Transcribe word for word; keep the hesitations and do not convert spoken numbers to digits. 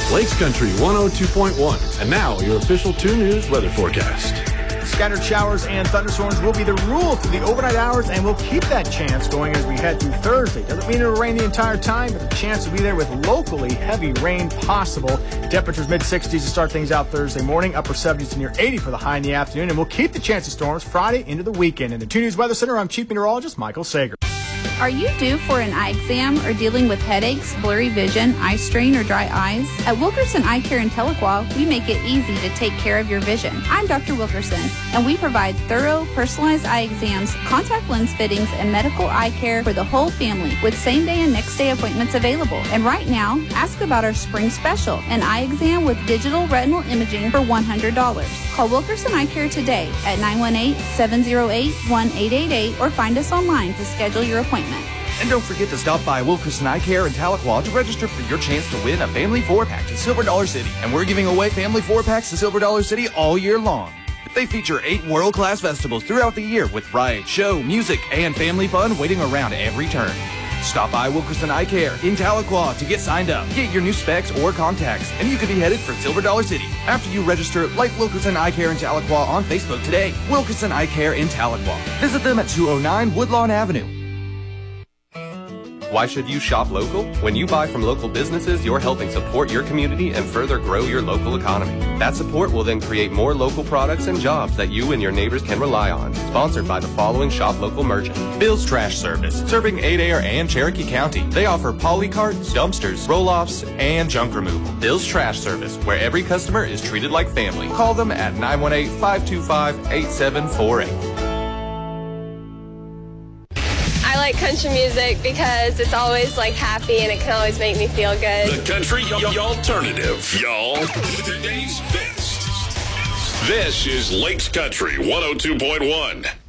Lakes Country one oh two point one. And now, your official two News weather forecast. Scattered showers and thunderstorms will be the rule through the overnight hours, and we'll keep that chance going as we head through Thursday. Doesn't mean it'll rain the entire time, but the chance will be there with locally heavy rain possible. Temperatures mid sixties to start things out Thursday morning, upper seventies to near eighty for the high in the afternoon, and we'll keep the chance of storms Friday into the weekend. In the two News Weather Center, I'm Chief Meteorologist Michael Sager. Are you due for an eye exam or dealing with headaches, blurry vision, eye strain, or dry eyes? At Wilkerson Eye Care in Tahlequah, we make it easy to take care of your vision. I'm Doctor Wilkerson, and we provide thorough, personalized eye exams, contact lens fittings, and medical eye care for the whole family with same-day and next-day appointments available. And right now, ask about our spring special, an eye exam with digital retinal imaging for one hundred dollars. Call Wilkerson Eye Care today at nine one eight, seven oh eight, one eight eight eight or find us online to schedule your appointment. And don't forget to stop by Wilkerson Eye Care in Tahlequah to register for your chance to win a family four-pack to Silver Dollar City. And we're giving away family four-packs to Silver Dollar City all year long. They feature eight world-class festivals throughout the year with riot, show, music, and family fun waiting around every turn. Stop by Wilkerson Eye Care in Tahlequah to get signed up, get your new specs or contacts, and you could be headed for Silver Dollar City. After you register, like Wilkerson Eye Care in Tahlequah on Facebook today. Wilkerson Eye Care in Tahlequah. Visit them at two oh nine Woodlawn Avenue. Why should you shop local? When you buy from local businesses, you're helping support your community and further grow your local economy. That support will then create more local products and jobs that you and your neighbors can rely on. Sponsored by the following shop local merchant. Bill's Trash Service, serving Adair and Cherokee County. They offer polycarts, dumpsters, roll-offs, and junk removal. Bill's Trash Service, where every customer is treated like family. Call them at nine one eight, five two five, eight seven four eight. I like country music because it's always like happy and it can always make me feel good. The country y- y- alternative, y'all. Today's best. This is Lakes Country one oh two point one.